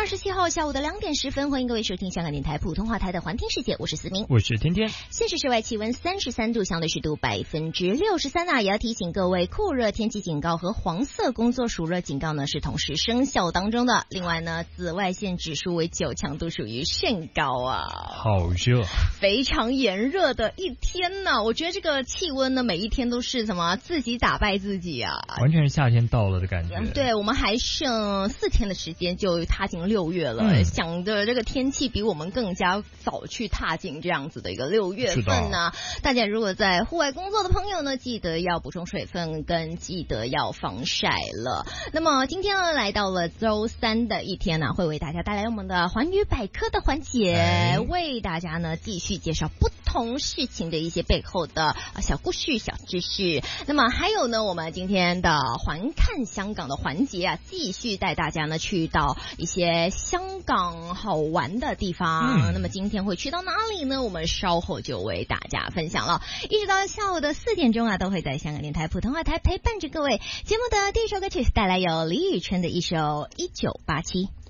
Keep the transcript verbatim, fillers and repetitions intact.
二十七号下午的两点十分，欢迎各位收听香港电台普通话台的环听世界，我是思明， 我是天天。 现时室外气温三十三度，相对湿度百分之六十三啊，也要提醒各位，酷热天气警告和黄色工作暑热警告呢是同时生效当中的。另外呢，紫外线指数为九，强度属于甚高啊， 好热， 非常炎热的一天呢。我觉得这个气温呢，每一天都是什么自己打败自己啊， 完全是夏天到了的感觉。 对，我们还剩四天的时间就踏进六月了，嗯、想着这个天气比我们更加早去踏进这样子的一个六月份呢。大家如果在户外工作的朋友呢，记得要补充水分，跟记得要防晒了。那么今天呢，来到了周三的一天呢，会为大家带来我们的环宇百科的环节，哎、为大家呢继续介绍不同事情的一些背后的小故事、小知识。那么还有呢，我们今天的环看香港的环节啊，继续带大家呢去到一些香港好玩的地方。嗯、那么今天会去到哪里呢？我们稍后就为大家分享了。一直到下午的四点钟啊，都会在香港电台普通话台陪伴着各位。节目的第一首歌曲带来有李宇春的一首《一九八七》。